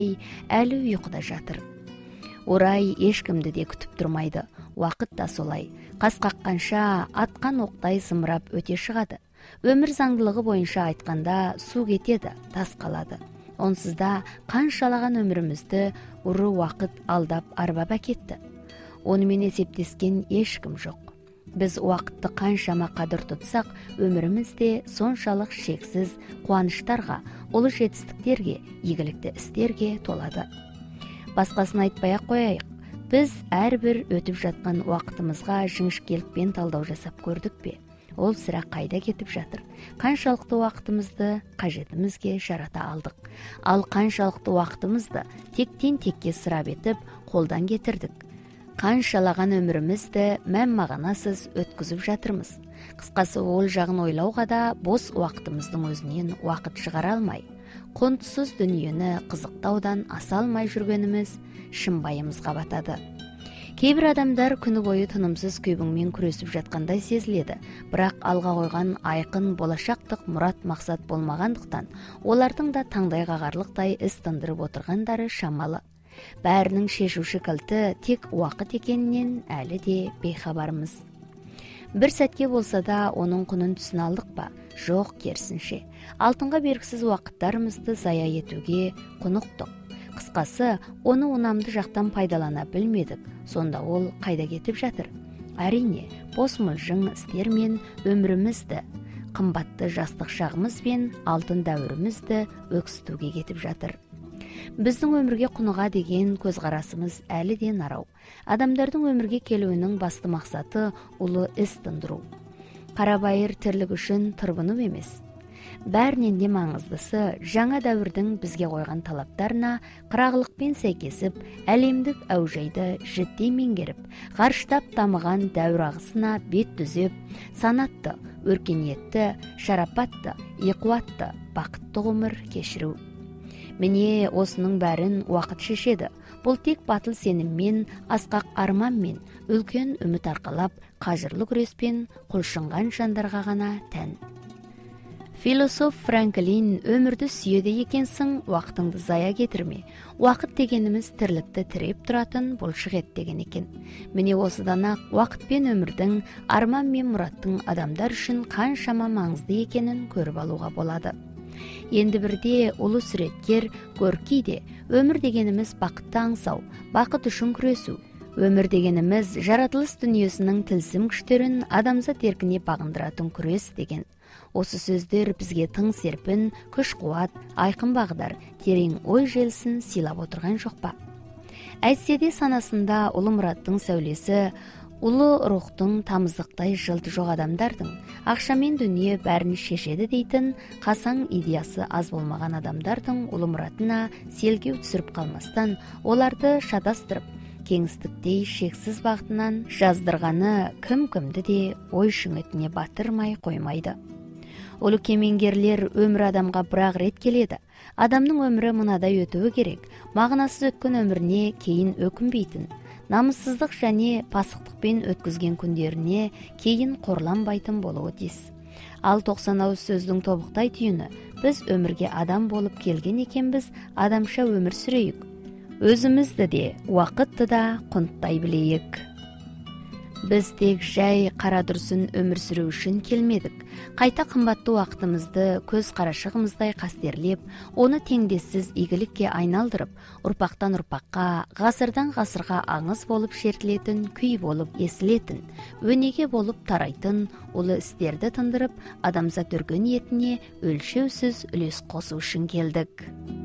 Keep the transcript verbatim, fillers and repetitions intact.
әлі ұйқыда жатыр. Орай ешкімді де күтіп тұрмайды. Уақыт та солай. Қас қаққанша атқан оқтай зымырап өте шығады. Өмір заңдылығы бойынша айтқанда су кетеді, тас қалады. Онсызда қаншалаған өмірімізді ұры уақыт алдап арбап әкетті. Онымен есептескен ешкім жоқ. Біз уақытты қаншама қадір тұтсақ, өміріміз де соншалық шексіз қуаныштарға, ұлы жетістіктерге, игілікті істерге толады. Басқасын айтпай-ақ қояйық. Біз әрбір өтіп жатқан уақытымызға жіңішкелікпен талдау жасап көрдік пе? Ол сірә қайда кетіп жатыр? Қаншалықты уақытымызды қажетімізге жарата алдық? Ал қаншалықты уақытымызды тектен текке сұрап етіп қолдан кетірдік? Қаншалаған өмірімізді мән мағынасыз өткізіп жатырмыз? Қысқасы, ол жағын ойлауға да бос уақытымыздың өзінен уақыт шығара алмай, құнтсыз дүниені қызықтаудан аса алмай жүргеніміз шымбайымызға батады. Кейбір адамдар күні бойы тынымсыз күйбіңмен күресіп жатқандай сезіледі, бірақ алға қойған айқын болашақтық мұрат мақсат болмағандықтан, олардың да таңдай қағарлықтай іс тындырып отырғандары шамалы. Бәрінің шешуші кілті тек уақыт екенінен әлі де бейхабармыз. Бір сәтке болса да оның құнын түсіне алдық па? Жоқ, керісінше. Алтынға бергісіз уақыттарымызды зая етуге құнықтық. Қысқасы, оны ұнамды жақтан пайдалана білмедік. Сонда ол қайда кетіп жатыр? Әрине, бос мылжың істермен өмірімізді, қымбатты жастық шағымыз бен алтын дәуірімізді өксітуге кетіп жатыр. Біздің өмірге құныға деген көзқарасымыз әлі де нарау. Адамдардың өмірге келуінің басты мақсаты ұлы іс тындыру. Қарабайыр тірлік үшін тырбыну емес. Бәрінен де маңыздысы, жаңа дәуірдің бізге қойған талаптарына қырағылықпен сәйкесіп, әлемдік әужайды жіттей меңгеріп, ғарыштап дамыған дәуір ағысына бет түзеп, санатты, өркениетті, шарапатты, иқуатты, бақытты ғұмыр кешіру. Міне осының бәрін уақыт шешеді. Бұл тек батыл сеніммен, асқақ арманмен, үлкен үміт арқалап, қажырлы күреспен құлшынған жандарға ғана тән. Философ Франклин өмірді сүйеді екенсің, уақытыңды зая кетірме. Уақыт дегеніміз тірлікті тіреп тұратын бұлшық ет деген екен. Міне осыдан-ақ уақыт пен өмірдің, арман мен мұраттың адамдар үшін қаншама маңызды екенін көріп алуға болады. Енді бірде ұлы суреткер Горки де өмір дегеніміз бақытты аңсау, бақыт үшін күресу, өмір дегеніміз жаратылыс дүниесінің тылсым күштерін адамзат еркіне бағындыратын күрес деген. Осы сөздер бізге тың серпін, күш-қуат, айқын бағдар, терең ой желісін сыйлап отырған жоқ па? Әйтсе де санасында ұлы мұраттың сәулесі, ұлы рухтың тамыздықтай жылты жоқ адамдардың, ақшамен дүние бәрін шешеді дейтін қасаң идеясы аз болмаған адамдардың ұлы мұратына селкеу түсіріп қалмастан, оларды шатастырып, кеңістіктей шексіз бағытынан жаздырғаны кім-кімді де ой шүңетіне батырмай қоймайды. Ұлы кемеңгерлер өмір адамға бір-ақ рет келеді. Адамның өмірі мынадай өтуі керек. Мағынасыз өткен өміріне кейін өкінбейтін, намыссыздық және пасықтықпен өткізген күндеріне кейін қорланбайтын болуы тиіс. Ал тоқсан ауыз сөздің тобықтай түйіні, біз өмірге адам болып келген екенбіз, адамша өмір сүрейік. Өзімізді де, уақытты да құнттай білейік. Біз тек жай қара дұрсын өмір сүру үшін келмедік. Қайта қымбатты уақытымызды көз қарашығымыздай қастерлеп, оны теңдессіз игілікке айналдырып, ұрпақтан ұрпаққа, ғасырдан ғасырға аңыз болып шертілетін, күй болып есілетін, өнеге болып тарайтын ұлы істерді тындырып, адамзат өрген етіне өлшеусіз үлес қосу үшін келдік.